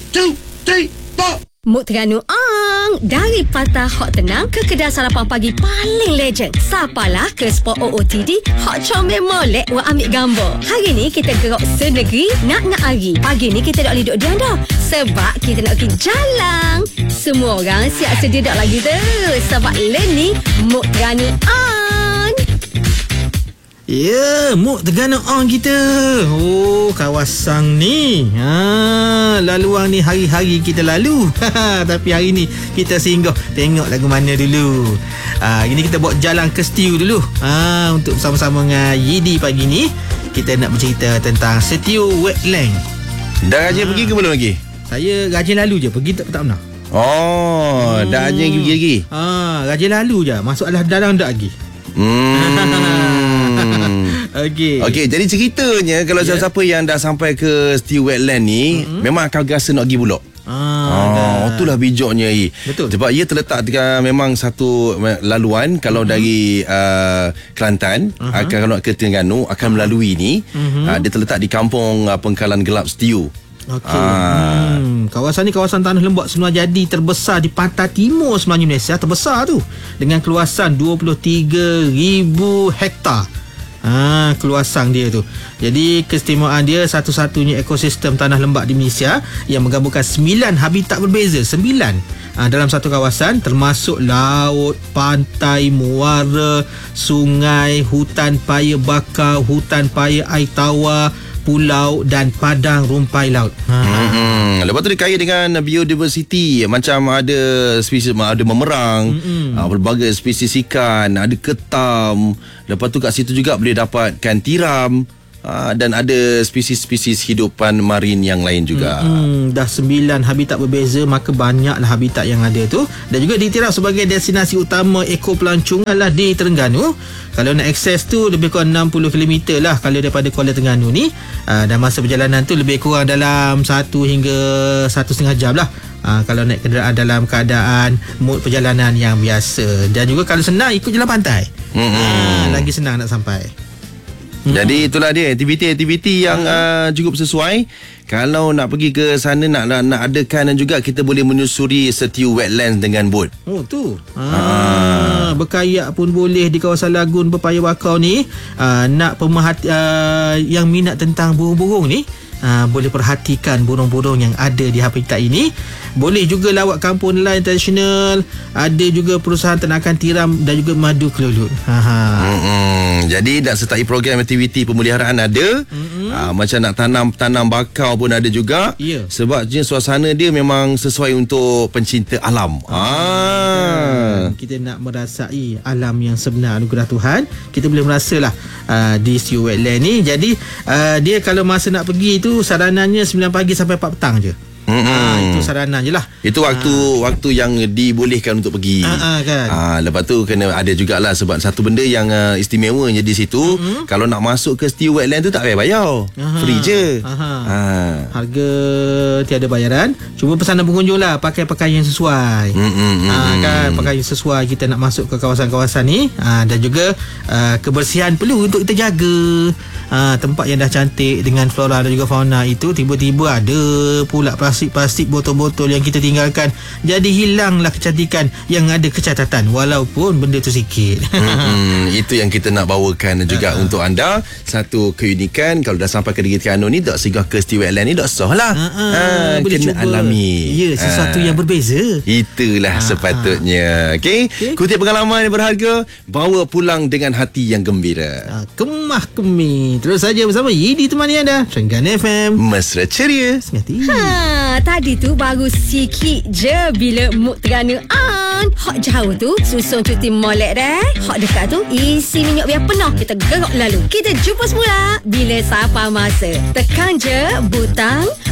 2, 3, 4. Mood Terengganu dari Patah Hot Tenang ke kedai sarapan pagi paling legend. Sapalah ke spot OOTD Hot Comel Molek wa ambil gambar. Hari ni kita gerak senegeri nak hari. Pagi ni kita tak boleh duduk diam dah, sebab kita nak pergi jalan. Semua orang siap sedia dak lagi tu, sebab ni Mood Terengganu Ya, Mood Terengganu kita. Oh, kawasan ni. Laluan ni hari-hari kita lalu. Tapi hari ni kita singgah tengok lagu mana dulu. Ini kita buat jalan ke Setiu dulu. Untuk bersama-sama dengan Yidi pagi ni. Kita nak bercerita tentang Setiu Wetland. Dah rajin pergi ke belum lagi? Saya rajin lalu je, pergi tak pernah. Dah rajin pergi lagi? Rajin lalu je. Masuk dalam tak lagi. Okey, jadi ceritanya kalau siapa yang dah sampai ke Setiu Wetland ni, memang akan rasa nak pergi pulak. Itulah bijaknya. Betul. Sebab ia terletak dekat memang satu laluan. Kalau dari Kelantan akan kalau ke Terengganu akan melalui ni. Dia terletak di kampung Pengkalan Gelap Setiu. Kawasan ni kawasan tanah lembap semula jadi terbesar di pantai timur semenanjung Malaysia, terbesar tu, dengan keluasan 23,000 hektar. Keluasan dia tu. Jadi keistimewaan dia satu-satunya ekosistem tanah lembap di Malaysia yang menggabungkan 9 habitat berbeza. 9 dalam satu kawasan, termasuk laut, pantai, muara, sungai, hutan paya bakar, hutan paya air tawar, pulau dan padang rumpai laut. Lepas tu dia kaya dengan biodiversity. Macam ada spesies, ada memerang, berbagai spesies ikan, ada ketam. Lepas tu kat situ juga boleh dapatkan tiram. Dan ada spesies-spesies hidupan marin yang lain juga. Dah 9 habitat berbeza, maka banyaklah habitat yang ada tu. Dan juga diiktiraf sebagai destinasi utama ekopelancongan lah di Terengganu. Kalau nak akses tu lebih kurang 60 km lah kalau daripada Kuala Terengganu ni. Dan masa perjalanan tu lebih kurang dalam 1 hingga 1,5 jam lah. Kalau naik kenderaan dalam keadaan mood perjalanan yang biasa. Dan juga kalau senang ikut jalan pantai, lagi senang nak sampai. Jadi itulah dia aktiviti-aktiviti yang cukup sesuai. Kalau nak pergi ke sana, nak adakan, dan juga kita boleh menyusuri Setiu Wetlands dengan bot. Oh tu. Berkayak pun boleh di kawasan Lagun Pepaya Bakau ni. Nak pemerhati yang minat tentang burung-burung ni, boleh perhatikan burung-burung yang ada di habitat ini. Boleh juga lawat kampung nelayan tradisional. Ada juga perusahaan ternakan tiram dan juga madu kelulut. Jadi nak sertai program aktiviti pemeliharaan ada. Macam nak tanam bakau pun ada juga. Sebab suasana dia memang sesuai untuk pencinta alam. Kita nak merasai alam yang sebenar anugerah Tuhan, kita boleh merasalah di Setiu Wetland ni. Jadi dia kalau masa nak pergi tu saranannya 9 pagi sampai 4 petang je. Itu saranan je lah. Itu waktu yang dibolehkan untuk pergi. Kan. Lepas tu kena ada jugalah, sebab satu benda yang istimewanya di situ, kalau nak masuk ke Setiu Wetland tu tak payah bayar. Free je. Harga tiada bayaran. Cuma pesanan pengunjung lah, pakai pakaian yang sesuai. Kan, pakaian sesuai kita nak masuk ke kawasan-kawasan ni. Dan juga kebersihan perlu untuk kita jaga. Tempat yang dah cantik dengan flora dan juga fauna itu, tiba-tiba ada pula plastik botol-botol yang kita tinggalkan. Jadi hilanglah kecantikan yang ada kecatatan, walaupun benda tu sikit. Itu yang kita nak bawakan juga untuk anda. Satu keunikan, kalau dah sampai ke negeri Terengganu ni, tak singgah ke Setiu Wetland ni, tak sah lah. Kena alami. Ya, sesuatu yang berbeza. Itulah sepatutnya. Okey. Kutip pengalaman yang berharga, bawa pulang dengan hati yang gembira. Kemah kemih. Terus saja bersama Yidi temani anda, Terengganu FM, mesra ceria. Tadi tu baru sikit je bila Mood Terengganu hot jauh tu susun cuti molek dah. Hot dekat tu isi minyak biar penuh. Kita gerak lalu. Kita jumpa semula bila sampai masa. Tekan je butang